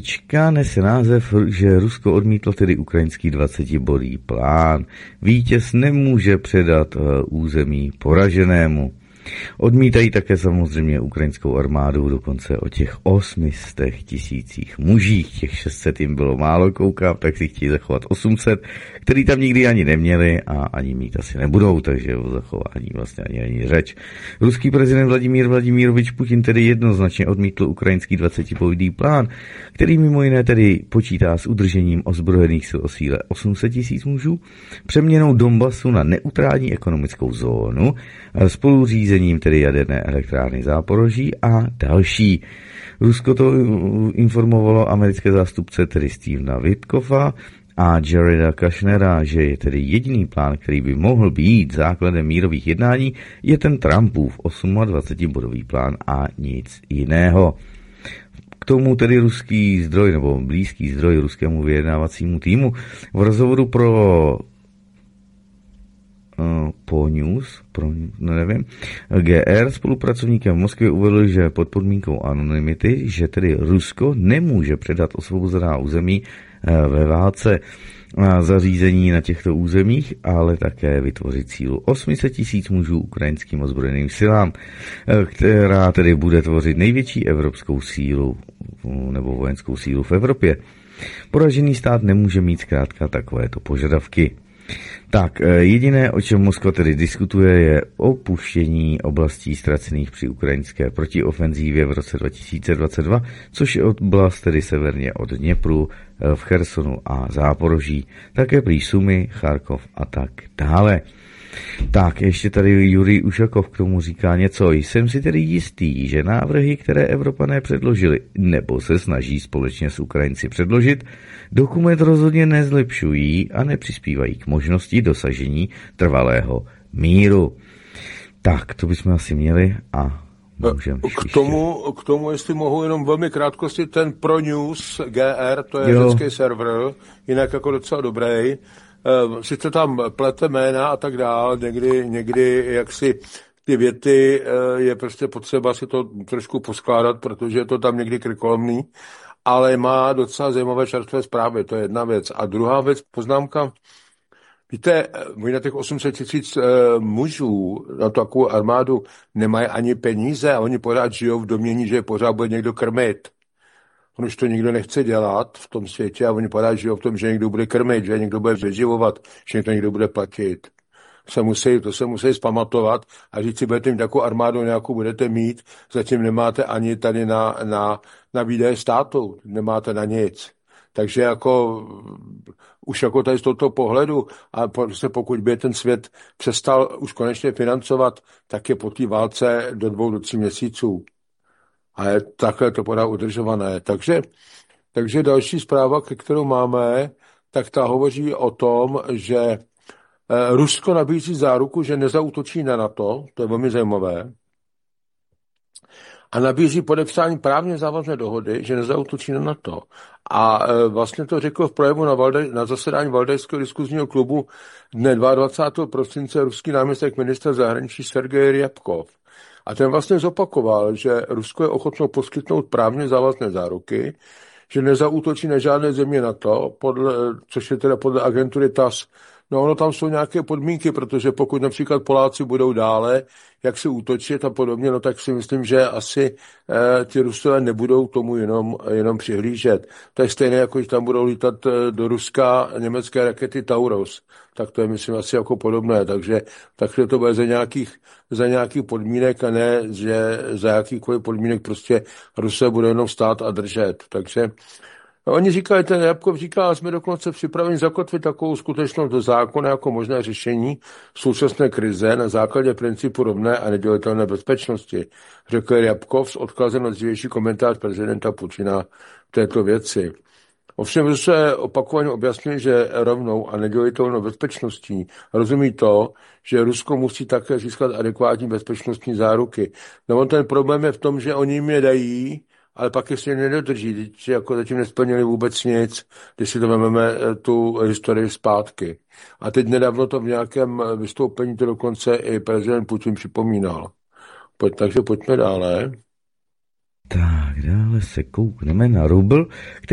Zprávička nese název, že Rusko odmítlo tedy ukrajinský 20-bodý plán. Vítěz nemůže předat území poraženému. Odmítají také samozřejmě ukrajinskou armádu, dokonce o těch 800 tisících mužích, těch 600 jim bylo málo, koukám, tak si chtějí zachovat 800, který tam nikdy ani neměli a ani mít asi nebudou, takže o zachování vlastně ani řeč. Ruský prezident Vladimír Vladimirovič Putin tedy jednoznačně odmítl ukrajinský 20-bodý plán, který mimo jiné tedy počítá s udržením ozbrojených sil o síle 800 tisíc mužů, přeměnou Donbasu na neutrální ekonomickou zónu, spoluřízením tedy jaderné elektrárny Záporoží a další. Rusko to informovalo americké zástupce tedy Stevena Witkoffa a Jareda Kushnera, že je tedy jediný plán, který by mohl být základem mírových jednání, je ten Trumpův 28-bodový plán a nic jiného. K tomu tedy ruský zdroj nebo blízký zdroj ruskému vyjednávacímu týmu v rozhovoru pro GR spolupracovníkem v Moskvě uvedl, že pod podmínkou anonymity, že tedy Rusko nemůže předat osvobozená území ve válce a zařízení na těchto územích, ale také vytvořit sílu 800 tisíc mužů ukrajinským ozbrojeným silám, která tedy bude tvořit největší evropskou sílu nebo vojenskou sílu v Evropě. Poražený stát nemůže mít zkrátka takovéto požadavky. Tak, jediné, o čem Moskva tedy diskutuje, je opuštění oblastí ztracených při ukrajinské protiofenzívě v roce 2022, což je oblast tedy severně od Dněpru v Chersonu a Záporoží, také prý Sumy, Charkov a tak dále. Tak, ještě tady Jurij Ušakov k tomu říká něco. Jsem si tedy jistý, že návrhy, které Evropané předložili, nebo se snaží společně s Ukrajinci předložit, dokument rozhodně nezlepšují a nepřispívají k možnosti dosažení trvalého míru. Tak, to bychom asi měli a můžeme k tomu, jestli mohu jenom velmi krátkosti, ten ProNews GR, to je řecký server, jinak jako docela dobrý. Sice tam plete jména a tak dále, někdy jaksi ty věty je prostě potřeba si to trošku poskládat, protože je to tam někdy krkolomný, ale má docela zajímavé čerstvé zprávy, to je jedna věc. A druhá věc, poznámka, víte, oni na těch 800 tisíc mužů, na tu takovou armádu nemají ani peníze a oni pořád žijou v domění, že je pořád bude někdo krmit. On už to nikdo nechce dělat v tom světě a oni pořád žijou v tom, že někdo bude krmit, že někdo bude vyživovat, že to někdo bude platit. To se musí zpamatovat a říct si, budete mít takovou armádu, nějakou budete mít, zatím nemáte ani tady na výdaje státu, nemáte na nic. Takže jako už jako tady z tohoto pohledu a prostě pokud by ten svět přestal už konečně financovat, tak je po té válce do 2 do 3 měsíců. A je takhle to podá udržované. Takže další zpráva, kterou máme, tak ta hovoří o tom, že Rusko nabízí záruku, že nezaútočí na NATO, to je velmi zajímavé, a nabízí podepsání právně závazné dohody, že nezaútočí na NATO. A vlastně to řekl v projevu na zasedání Valdajského diskuzního klubu dne 22. prosince ruský náměstek ministra zahraničí Sergej Ryabkov. A ten vlastně zopakoval, že Rusko je ochotno poskytnout právně závazné záruky, že nezaútočí na žádné země NATO, což je teda podle agentury TASS. No ono tam jsou nějaké podmínky, protože pokud například Poláci budou dále, jak se útočit a podobně, no tak si myslím, že asi ti Rusové nebudou tomu jenom přihlížet. To je stejné, jako když tam budou lítat do Ruska německé rakety Taurus. Tak to je, myslím, asi jako podobné. Takže to bude za nějakých podmínek a ne, že za jakýchkoliv podmínek prostě Rusové budou jenom stát a držet. Takže oni říkají, ten Ryabkov říká, jsme dokonce připraveni zakotvit takovou skutečnost do zákona jako možné řešení současné krize na základě principu rovné a nedělitelné bezpečnosti, řekl Ryabkov s odkazem na dřívější komentář prezidenta Putina v této věci. Ovšem se opakovaně objasňuje, že rovnou a nedělitelnou bezpečností rozumí to, že Rusko musí také získat adekvátní bezpečnostní záruky. No ten problém je v tom, že oni jim je dají, ale pak jestli nedodrží, že jako zatím nesplnili vůbec nic, když si to vezmeme tu historii zpátky. A teď nedávno to v nějakém vystoupení to dokonce i prezident Putin připomínal. Takže pojďme dále. Tak, dále se koukneme na rubl,